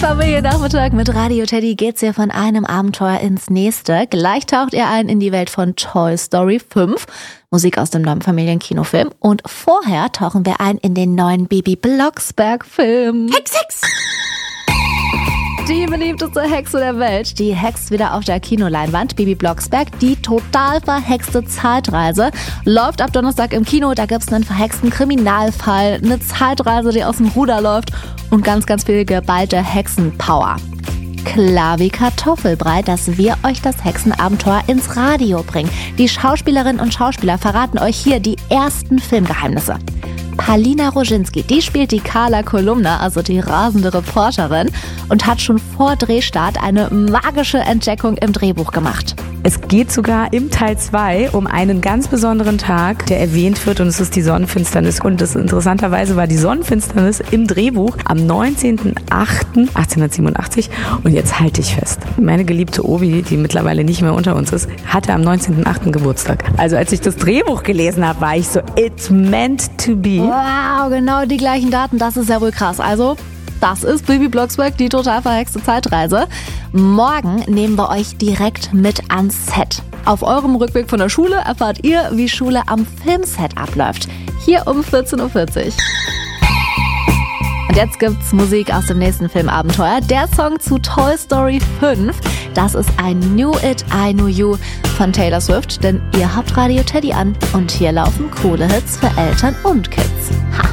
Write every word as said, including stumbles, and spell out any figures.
Familiennachmittag mit Radio Teddy geht's hier von einem Abenteuer ins nächste. Gleich taucht ihr ein in die Welt von Toy Story fünf, Musik aus dem neuen Familienkinofilm. Und vorher tauchen wir ein in den neuen Bibi Blocksberg-Film. Hex, Hex! Die beliebteste Hexe der Welt, die hext wieder auf der Kinoleinwand. Bibi Blocksberg, die total verhexte Zeitreise, läuft ab Donnerstag im Kino. Da gibt's einen verhexten Kriminalfall, eine Zeitreise, die aus dem Ruder läuft und ganz, ganz viel geballte Hexenpower. Klar wie Kartoffelbrei, dass wir euch das Hexenabenteuer ins Radio bringen. Die Schauspielerinnen und Schauspieler verraten euch hier die ersten Filmgeheimnisse. Palina Roginski, die spielt die Carla Kolumna, also die rasende Reporterin, und hat schon vor Drehstart eine magische Entdeckung im Drehbuch gemacht. Es geht sogar im Teil zwei um einen ganz besonderen Tag, der erwähnt wird, und es ist die Sonnenfinsternis. Und das interessanterweise war die Sonnenfinsternis im Drehbuch am neunzehnten achten achtzehnhundertsiebenundachtzig. Und jetzt halte ich fest. Meine geliebte Obi, die mittlerweile nicht mehr unter uns ist, hatte am neunzehnten achten Geburtstag. Also als ich das Drehbuch gelesen habe, war ich so, it's meant to be. Wow, genau die gleichen Daten, das ist ja wohl krass. Also, das ist Bibi Blocksberg, die total verhexte Zeitreise. Morgen nehmen wir euch direkt mit ans Set. Auf eurem Rückweg von der Schule erfahrt ihr, wie Schule am Filmset abläuft. Hier um vierzehn Uhr vierzig. Und jetzt gibt's Musik aus dem nächsten Filmabenteuer. Der Song zu Toy Story fünf. Das ist ein Knew It, I Knew You von Taylor Swift. Denn ihr habt Radio Teddy an. Und hier laufen coole Hits für Eltern und Kids. Ha!